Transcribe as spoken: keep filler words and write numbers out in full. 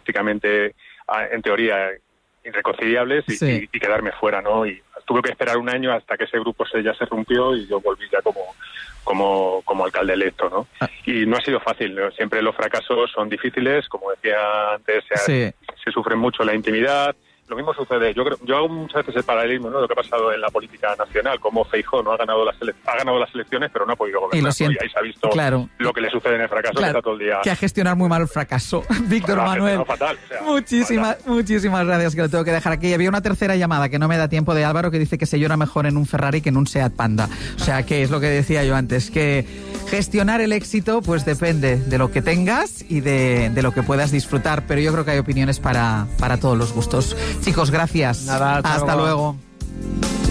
prácticamente, en teoría, irreconciliables y, sí. y, y quedarme fuera, ¿no? Y tuve que esperar un año hasta que ese grupo se, ya se rompió y yo volví ya como, como, como alcalde electo, ¿no? Ah. Y no ha sido fácil, ¿no? Siempre los fracasos son difíciles, como decía antes, se, sí. se sufre mucho la intimidad. Lo mismo sucede, yo creo, yo hago muchas veces el paralelismo, ¿no? Lo que ha pasado en la política nacional, como Feijóo no ha ganado las ele- ha ganado las elecciones, pero no ha podido gobernar. Y, lo siento, ¿no? Y ahí se ha visto claro. lo que le sucede en el fracaso, claro, que está todo el día. Que a gestionar muy mal el fracaso. Víctor bueno, Manuel, fatal, o sea, muchísimas, fatal. muchísimas gracias, que lo tengo que dejar aquí. Había una tercera llamada que no me da tiempo de Álvaro, que dice que se llora mejor en un Ferrari que en un Seat Panda. O sea, que es lo que decía yo antes, que gestionar el éxito pues depende de lo que tengas y de, de lo que puedas disfrutar, pero yo creo que hay opiniones para, para todos los gustos. Chicos, gracias. Nada, hasta luego. luego.